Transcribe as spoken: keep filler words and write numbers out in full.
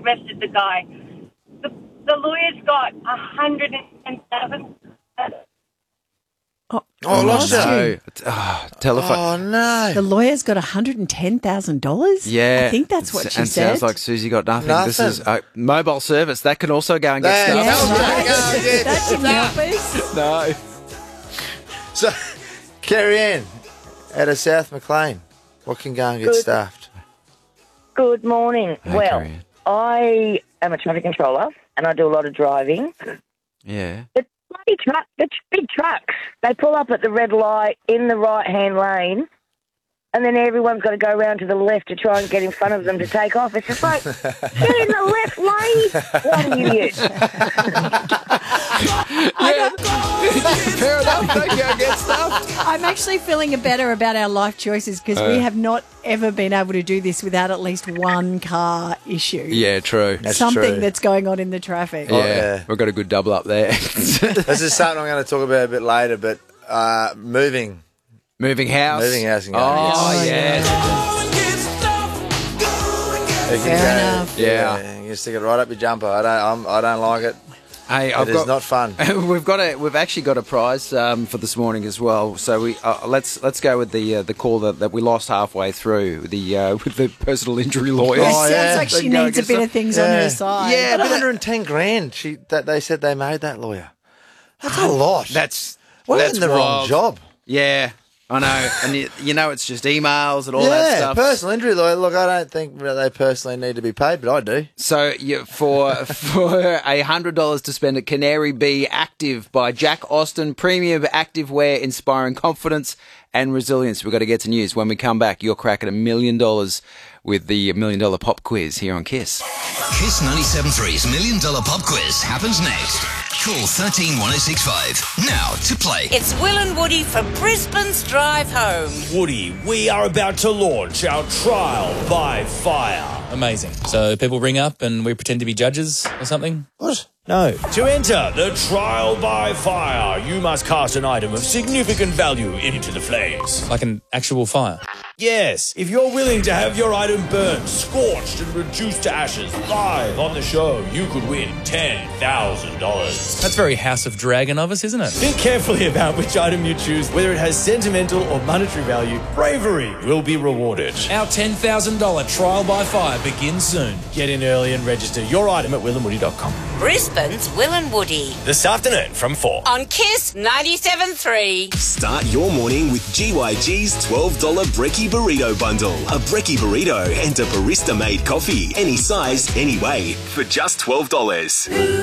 arrested the guy. The, the lawyer's got a hundred and ten thousand. Oh, Oh, I lost lost you. you. Oh, telephone. Oh, no. The lawyer's got one hundred ten thousand dollars? Yeah. I think that's what S- she and said. sounds like Susie got nothing. This Nothing. is a mobile service. That can also go and get There, stuff. that was right. gonna go, yeah. That didn't help us. No. So, Carrie Ann, out of South Maclean, what can go and get Good. stuffed? Good morning. Hey, well, Carrie Ann. I am a traffic controller and I do a lot of driving. Yeah. The bloody truck, the tr- big trucks, they pull up at the red light in the right-hand lane, and then everyone's got to go around to the left to try and get in front of them to take off. It's just like, get in the left lane. What an idiot. Fair enough. Don't go and get stuff. I'm actually feeling better about our life choices because we have not ever been able to do this without at least one car issue. Yeah, true. That's Something true. that's going on in the traffic. yeah. yeah. We've got a good double up there. This is something I'm going to talk about a bit later, but uh, moving. Moving house. Moving house and going, Oh, yes. yeah. You can Fair go- enough. Yeah. You can stick it right up your jumper. I don't. I'm, I don't like it. Hey, It I've is got, not fun. we've got a. We've actually got a prize um, for this morning as well. So we uh, let's let's go with the uh, the call that, that we lost halfway through the uh, with the personal injury lawyer. It Oh, sounds yeah. like They she go needs a against bit them. of things on her side. Yeah, But but one hundred ten grand. She that they said they made that lawyer. That's a lot. That's We're that's in the wild. wrong job. Yeah, I know, and you, you know it's just emails and all yeah, that stuff. personal injury lawyer. Look, I don't think that they personally need to be paid, but I do. So you, for for a hundred dollars to spend at Canary Bee Active by Jack Austin, premium active wear, inspiring confidence and resilience. We've got to get to news. When we come back, you're cracking a million dollars with the million dollar pop quiz here on Kiss. Kiss ninety-seven point three's Million Dollar Pop Quiz happens next. Call one three one oh six five now to play. It's Will and Woody from Brisbane's Drive Home. Woody, we are about to launch our trial by fire. Amazing. So people ring up and we pretend to be judges or something? What? No. To enter the trial by fire, you must cast an item of significant value into the flames. Like an actual fire? Yes, if you're willing to have your item burned, scorched, and reduced to ashes live on the show, you could win ten thousand dollars. That's very House of Dragon of us, isn't it? Think carefully about which item you choose, whether it has sentimental or monetary value. Bravery will be rewarded. Our ten thousand dollars trial by fire begins soon. Get in early and register your item at will and woody dot com. Brisbane's Will and Woody. This afternoon from four. On Kiss ninety-seven point three. Start your morning with G Y G's twelve dollar Brekkie Burrito Bundle. A Brekkie Burrito and a barista-made coffee. Any size, any way, for just twelve dollars.